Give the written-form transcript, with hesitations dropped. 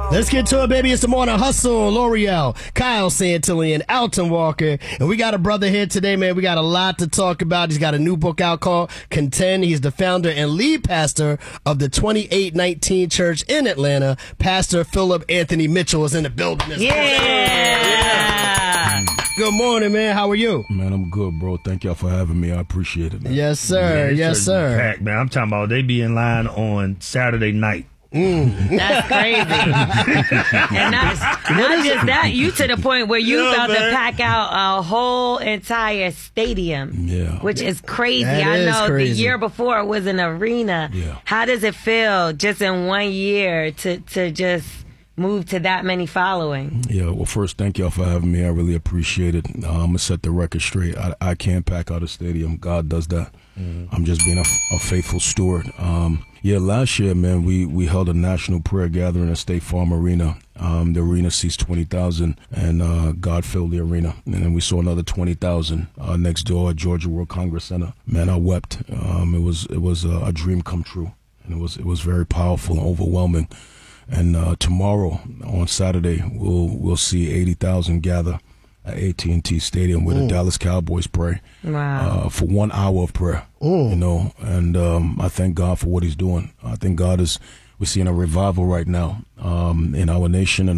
Let's get to it, baby. It's the Morning Hustle. L'Oreal, Kyle Santillan, Alton Walker. And we got a brother here today, man. We got a lot to talk about. He's got a new book out called Contend. He's the founder and lead pastor of the 2819 Church in Atlanta. Pastor Philip Anthony Mitchell is in the building. Yeah. Good morning, man. How are you? Man, I'm good, bro. Thank y'all for having me. I appreciate it, man. Yes, sir. Man, yes, sir. Packed, man. I'm talking about they be in line on Saturday night. That's crazy. And not just that, you to the point where you about to pack out a whole entire stadium. Yeah. Which is crazy. That I is know crazy. the year before it was an arena. Yeah. How does it feel just in 1 year to just move to that many following? Yeah, well, first, thank y'all for having me. I really appreciate it. I'm going to set the record straight. I can't pack out a stadium. God does that. I'm just being a faithful steward. Last year, man, we held a national prayer gathering at State Farm Arena. The arena seats 20,000, and God filled the arena. And then we saw another 20,000 next door at Georgia World Congress Center. Man, I wept. It was a dream come true, and it was very powerful and overwhelming. And tomorrow, on Saturday, we'll see 80,000 gather at AT&T Stadium where the Dallas Cowboys pray. Wow. For 1 hour of prayer. You know, and I thank God for what He's doing. I think we're seeing a revival right now in our nation. And